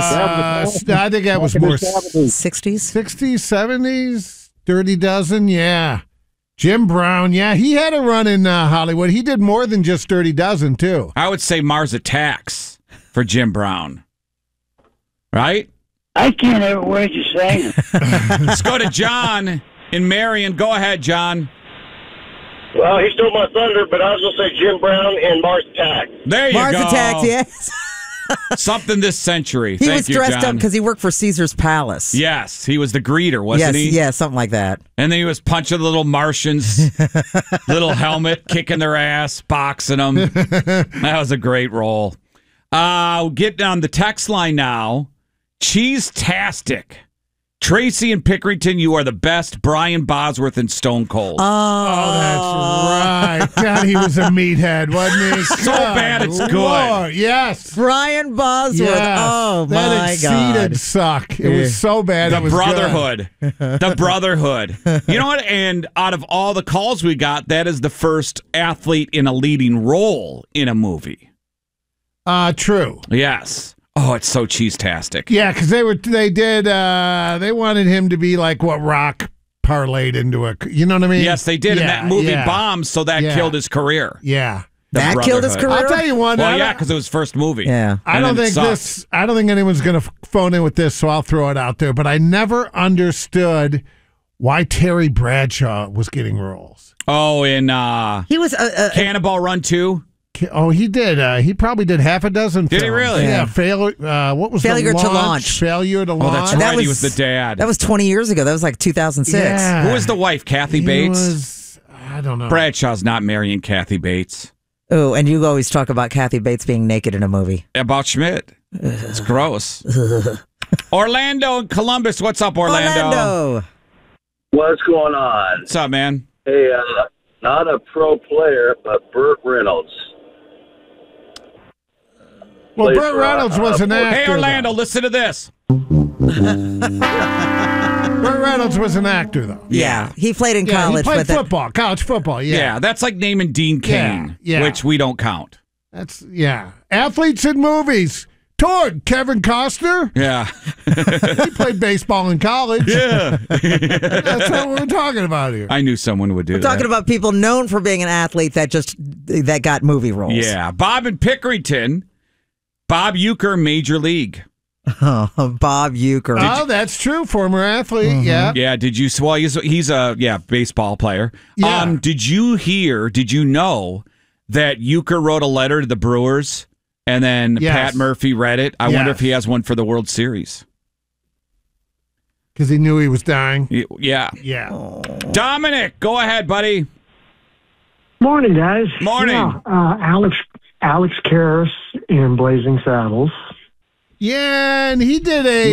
I think that was more 60s. 60s, 70s. Dirty Dozen, yeah. Jim Brown, yeah, he had a run in Hollywood. He did more than just Dirty Dozen, too. I would say Mars Attacks for Jim Brown. Right? I can't hear a word you're saying. Let's go to John in Marion. Go ahead, John. Well, he stole my thunder, but I was going to say Jim Brown and Mars Attacks. There you Mars go. Attacks, yes. Something this century. He Thank was you, dressed John. up because he worked for Caesar's Palace. Yes, he was the greeter, wasn't he? Yeah, something like that. And then he was punching the little Martians, little helmet, kicking their ass, boxing them. That was a great role. Getting on the text line now. Cheese-tastic. Tracy and Pickerington, you are the best. Brian Bosworth and Stone Cold. Oh, that's right. God, he was a meathead, wasn't he? So bad it's good. Lord, yes. Brian Bosworth. Yes. Oh, that my exceeded God. suck. It was so bad. The it was brotherhood. The brotherhood. You know what? And out of all the calls we got, that is the first athlete in a leading role in a movie. True. Yes. Oh, it's so cheese-tastic. Yeah, because they wanted him to be like what Rock parlayed into a, you know what I mean? Yes, they did. And that movie bombed, so that Yeah. killed his career. Yeah. That killed his career? I'll tell you one. Well, yeah, because it was first movie. Yeah. I don't think anyone's going to phone in with this, so I'll throw it out there. But I never understood why Terry Bradshaw was getting roles. Oh, in he was Cannonball Run 2? Oh, he did. He probably did half a dozen films. Did he really? Yeah. What was Failure the to launch? Launch. Failure to Oh, launch. that's right. He was the dad. That was 20 years ago. That was like 2006. Yeah. Who was the wife? Kathy Bates? I don't know. Bradshaw's not marrying Kathy Bates. Oh, and you always talk about Kathy Bates being naked in a movie. About Schmidt. It's gross. Orlando and Columbus. What's up, Orlando? What's going on? What's up, man? Hey, not a pro player, but Burt Reynolds. Well, Burt Reynolds was an actor. Hey, Orlando, listen to this. Burt Reynolds was an actor, though. Yeah. He played in college. He played with football, college football. Yeah, that's like naming Dean Cain, Yeah. which we don't count. That's athletes in movies. Toward Kevin Costner. Yeah. He played baseball in college. Yeah. That's what we're talking about here. I knew someone would do We're that. talking about people known for being an athlete that got movie roles. Yeah. Bob and Pickerington. Bob Uecker, Major League. Oh, Bob Uecker. Oh, that's true. Former athlete. Yeah. Yeah. Did you? Well, he's a baseball player. Yeah. Did you know that Uecker wrote a letter to the Brewers and then Yes. Pat Murphy read it? I wonder Yes. if he has one for the World Series. Because he knew he was dying. Yeah. Yeah. Dominic, go ahead, buddy. Morning, guys. Morning. Yeah, Alex Karras in Blazing Saddles. Yeah, and he did a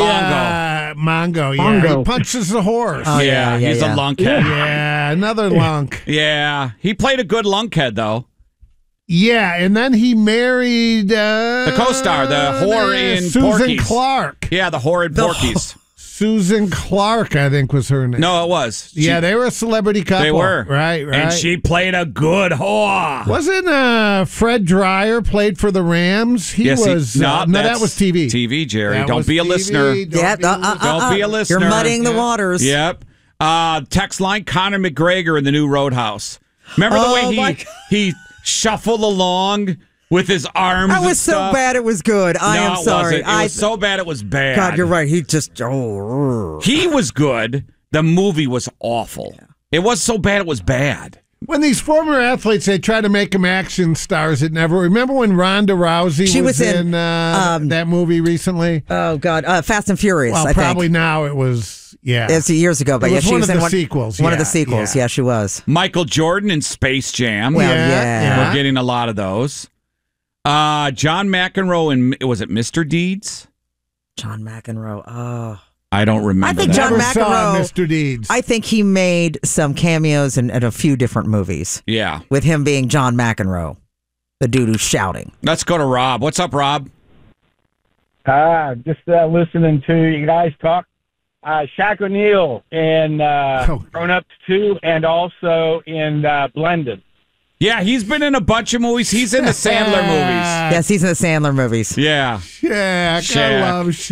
Mongo. Yeah, Mongo. he punches a horse. Oh, yeah, yeah, he's yeah. a lunkhead. Yeah, another lunk. Yeah, he played a good lunkhead though. Yeah, and then he married The co-star, the whore in Susan Porky's. Clark. Yeah, the horrid Porkies. Susan Clark, I think, was her name. No, it was. Yeah, they were a celebrity couple. They were. Right. And she played a good whore. Wasn't Fred Dreyer played for the Rams? He Yes, was. no, that that's was TV. TV, Jerry. That Don't was be a TV. listener. Yeah, Don't be a listener. You're muddying the waters. Yep. Text line Conor McGregor in the new Roadhouse. Remember the Oh, way he shuffled along with his arms? That was and so stuff? bad it was good. I No, am it sorry. wasn't. It was so bad it was bad. God, you're right. He just He was good. The movie was awful. It was so bad it was bad. When these former athletes, they try to make them action stars. It never. Remember when Ronda Rousey was in that movie recently? Oh God, Fast and Furious. Well, I probably think. now it was. Yeah, It's years ago, but It yeah, was she one was of in the sequels. One of the Yeah, sequels. Yeah, she was. Michael Jordan in Space Jam. Well, yeah. We're getting a lot of those. John McEnroe in, was it Mr. Deeds? John McEnroe. Oh. I don't remember. I think that. John Never saw McEnroe. Mr. Deeds. I think he made some cameos in a few different movies. Yeah. With him being John McEnroe, the dude who's shouting. Let's go to Rob. What's up, Rob? Just listening to you guys talk. Shaq O'Neal in Grown Ups 2 and also in Blended. Yeah, he's been in a bunch of movies. He's in the Sandler movies. Yes, he's in the Sandler movies. Yeah. Shaq. I Shaq. love Shaq.